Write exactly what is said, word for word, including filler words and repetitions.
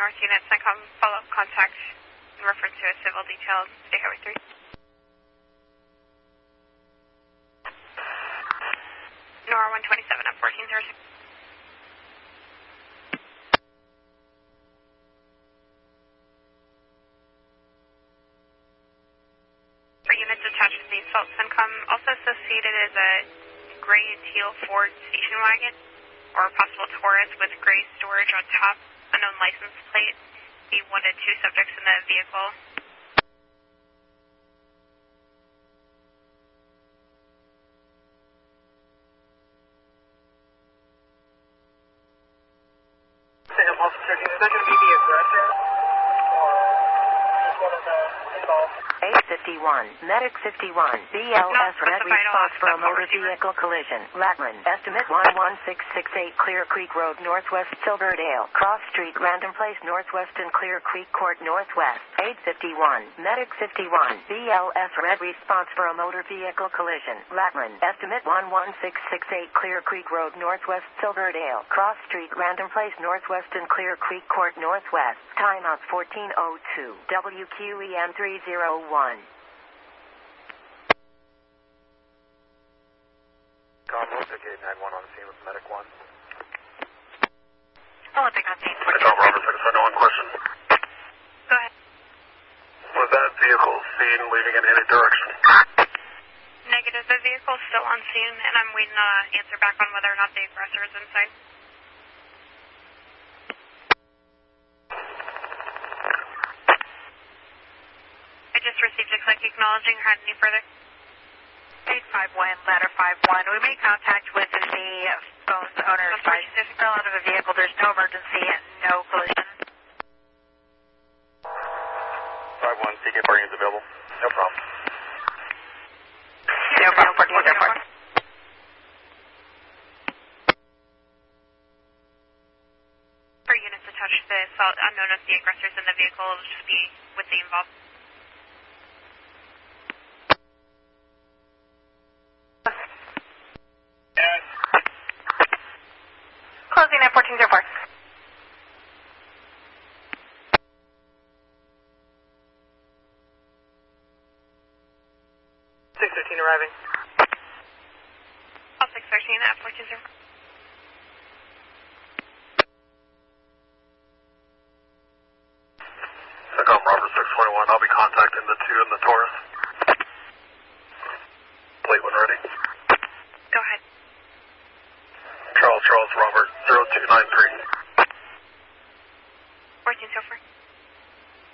North Unit, CENTCOM follow-up contact in reference to a civil detail, State Highway three. Nora one twenty-seven at fourteen oh six. For units attached to the assault, CENTCOM also associated as a gray and teal Ford station wagon or a possible Taurus with gray storage on top, unknown license plate. Be one to two subjects in the vehicle. I'm also checking, is that going to be the aggressor or just one of the involved? eight fifty-one, Medic fifty-one, B L S red response for a motor vehicle collision. Latman, estimate one one six six eight, Clear Creek Road, Northwest Silverdale, Cross Street, Random Place, Northwest and Clear Creek Court, Northwest. eight fifty-one, Medic fifty-one, B L S red response for a motor vehicle collision. Latman, estimate one one six six eight, Clear Creek Road, Northwest Silverdale, Cross Street, Random Place, Northwest and Clear Creek Court, Northwest. Timeout fourteen oh two, W Q E M three oh one. Convo, Ticket nine one on scene with Medic one. Olympic on scene. Hey, Tom Roberts, I just had one question. Go ahead. Was that vehicle seen leaving in any direction? Negative. The vehicle is still on scene, and I'm waiting on an answer back on whether or not the aggressor is inside. I just received a click acknowledging her. Any further? eight five one, ladder five one. We made contact with the phone's owner. I fell out of a vehicle. There's no emergency and no collision. five one, T K parking is available. No problem. No problem. fourteen oh four. For units attached to the assault, unknown if the aggressor is in the vehicle, will just be with the involved. Closing at fourteen oh four. six thirteen arriving. All six thirteen at fourteen oh four. CENTCOM Robert six twenty-one, I'll be contacting the two in the Taurus.